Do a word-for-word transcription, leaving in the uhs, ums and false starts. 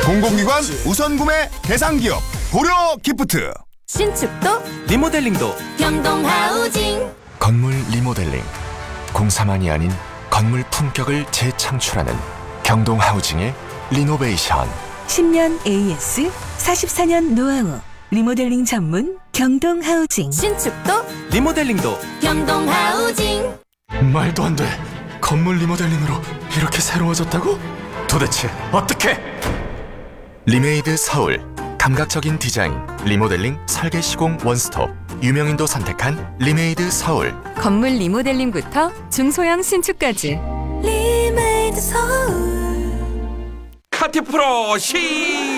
공공기관 우선구매 대상기업 고려기프트. 신축도 리모델링도 경동하우징. 건물 리모델링, 공사만이 아닌 건물 품격을 재창출하는 경동하우징의 리노베이션. 십 년 에이에스, 사십사 년 노하우, 리모델링 전문 경동하우징. 신축도 리모델링도 경동하우징. 말도 안 돼. 건물 리모델링으로 이렇게 새로워졌다고? 도대체 어떻게? 리메이드 서울, 감각적인 디자인, 리모델링, 설계 시공 원스톱. 유명인도 선택한 리메이드 서울. 건물 리모델링부터 중소형 신축까지. 리메이드 서울. 카티프로 시작!